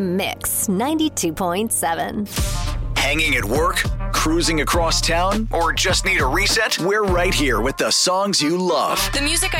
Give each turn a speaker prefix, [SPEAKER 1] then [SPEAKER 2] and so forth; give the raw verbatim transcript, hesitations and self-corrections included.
[SPEAKER 1] Mix ninety-two point seven.
[SPEAKER 2] Hanging at work, cruising across town, or just need a reset? We're right here with the songs you love.
[SPEAKER 3] The music I